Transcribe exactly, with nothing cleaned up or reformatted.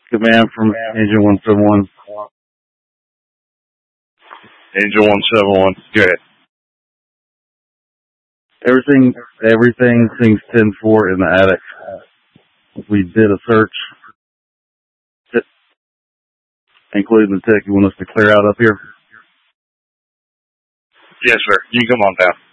Command from Angel one seven one. Angel one seven one. Good. Everything, everything seems ten four in the attic. We did a search, including the tech you want us to clear out up here. Yes, sir. You can come on down.